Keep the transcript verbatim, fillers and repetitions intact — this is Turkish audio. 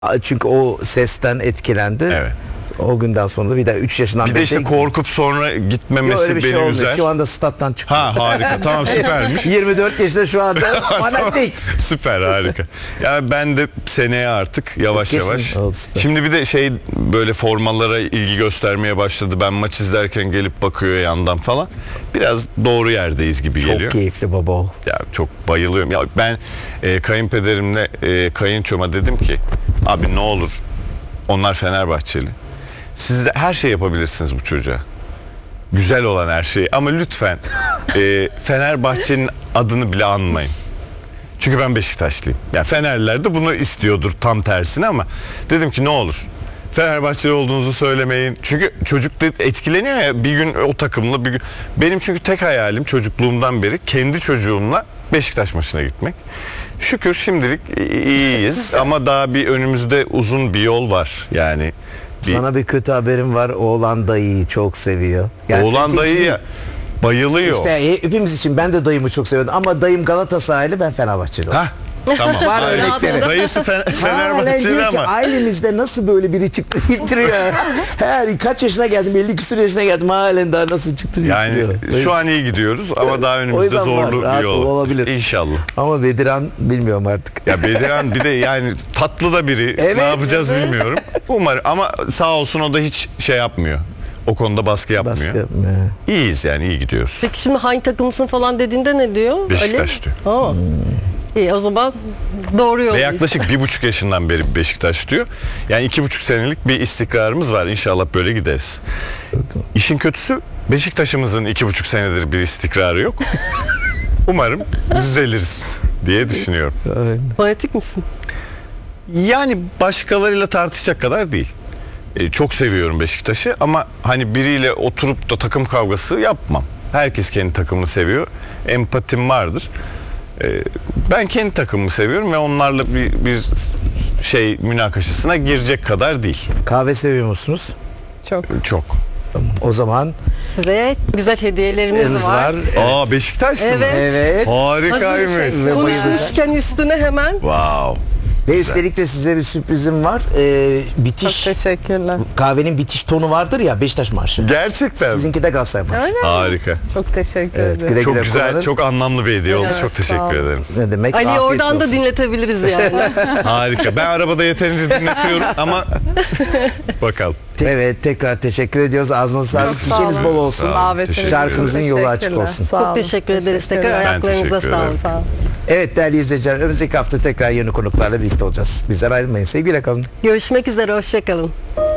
Çünkü o sesten etkilendi. Evet. O günden sonra bir daha üç yaşından Bir de işte korkup sonra gitmemesi öyle bir beni şey olmuyor. üzer. Şu anda stat'tan çıktı. Ha harika, tamam, süpermiş. yirmi dört yaşında şu anda fanatik. Süper, harika. Yani ben de seneye artık yavaş Kesin. yavaş. Oldu, süper. Şimdi bir de şey, böyle formalara ilgi göstermeye başladı. Ben maç izlerken gelip bakıyor yandan falan. Biraz doğru yerdeyiz gibi Çok geliyor. keyifli baba ol. Ya çok bayılıyorum. Ya ben e, kayınpederimle e, kayınçoma dedim ki abi ne olur, onlar Fenerbahçeli. Siz de her şey yapabilirsiniz bu çocuğa. Güzel olan her şeyi. Ama lütfen e, Fenerbahçe'nin adını bile anmayın. Çünkü ben Beşiktaşlıyım. Yani Fenerliler de bunu istiyordur tam tersine, ama dedim ki ne olur Fenerbahçeli olduğunuzu söylemeyin. Çünkü çocuk da etkileniyor ya, bir gün o takımla bir gün. Benim çünkü tek hayalim çocukluğumdan beri kendi çocuğumla Beşiktaş maçına gitmek. Şükür şimdilik iyiyiz ama daha bir önümüzde uzun bir yol var. Yani bir... Sana bir kötü haberim var. Oğlan dayıyı çok seviyor. Yani Oğlan dayı bayılıyor. İşte hepimiz için, ben de dayımı çok seviyorum ama dayım Galatasaraylı, ben Fenerbahçeli. Hah, tamam. Var örnekleri. Dayısı Fe- Fenerbahçeli ama. Ailemizde nasıl böyle biri çıktı deyip duruyor. Her kaç yaşına geldim, elli küsur yaşına geldim, halen daha nasıl çıktı deyip Yani duruyor. şu an iyi gidiyoruz ama daha O önümüzde yüzden zorlu var, bir yol olabilir. İnşallah. Ama Bediran bilmiyorum artık. Ya Bediran bir de yani tatlı da biri. Evet, ne yapacağız evet. bilmiyorum. Umarım, ama sağ olsun o da hiç şey yapmıyor. O konuda baskı yapmıyor. Baskı yapmıyor. İyiyiz yani, iyi gidiyoruz. Peki şimdi hangi takımsın falan dediğinde ne diyor? Beşiktaş Ali? diyor. Aa. İyi, o zaman doğru Ve yoldayız. yaklaşık bir buçuk yaşından beri Beşiktaş diyor. Yani iki buçuk senelik bir istikrarımız var. İnşallah böyle gideriz. İşin kötüsü, Beşiktaş'ımızın iki buçuk senedir bir istikrarı yok. Umarım düzeliriz diye düşünüyorum. Fanatik misin? Yani başkalarıyla tartışacak kadar değil. Ee, çok seviyorum Beşiktaş'ı ama hani biriyle oturup da takım kavgası yapmam. Herkes kendi takımını seviyor. Empatim vardır. Ee, ben kendi takımımı seviyorum ve onlarla bir, bir şey münakaşasına girecek kadar değil. Kahve seviyor musunuz? Çok. Çok. Tamam. O zaman Size güzel hediyelerimiz eliniz var. var. Aa, Beşiktaşlı mı? Evet. Evet. Harikaymış. Hazır- Konuşmuşken üstüne hemen. Wow. Ve üstelik de size bir sürprizim var. Ee, bitiş, Çok teşekkürler. kahvenin bitiş tonu vardır ya, Beşiktaş marşı. Gerçekten. Sizinki de Galatasaray marşı. Öyle mi? Harika. Çok teşekkür Evet, ederim. güle Çok güle güzel, kullanın. çok anlamlı bir hediye oldu. Evet, Çok sağ teşekkür olun. ederim. Ne demek? Ali Afiyet oradan da olsun. dinletebiliriz yani. Harika. Ben arabada yeterince dinletiyorum ama bakalım. Evet, tekrar teşekkür ediyoruz. Ağzınıza sağlık. sağ Çiçeğiniz olun. bol olsun. Sağ olun. Davetiniz Teşekkür Şarkınızın ederim. yolu açık olsun. Çok teşekkür ederiz. Tekrar ayaklarınıza teşekkür ederim. sağlık. Sağ olun. Evet değerli izleyiciler, önümüzdeki hafta tekrar yeni konuklarla birlikte olacağız. Bizden ayrılmayın. Sevgiyle kalın. Görüşmek üzere. Hoşçakalın.